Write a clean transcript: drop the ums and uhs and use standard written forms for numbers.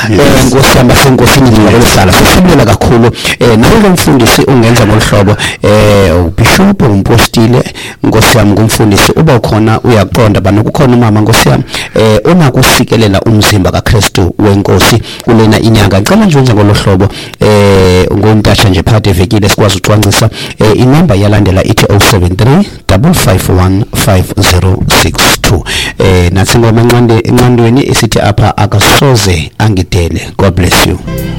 ngosihamba senkosini ngiyolesala sesibulela kakhulu nawe umfundisi ungenza ngolhlobo ubishop umpostile ngosiyami ngumfundisi uba khona uyaqonda banokukhona umama ngosiyami onakusikelela umzimba kaKristu wenkosi kulena inyanga ngicela nje wenza ngolohlobo ngontasha nje phakathi evekile sikwazi ucwangcisa inamba yalandela ithi 073 551 5062 nathi ngoma enqandweni esithi apha akasoze angidele. God bless you.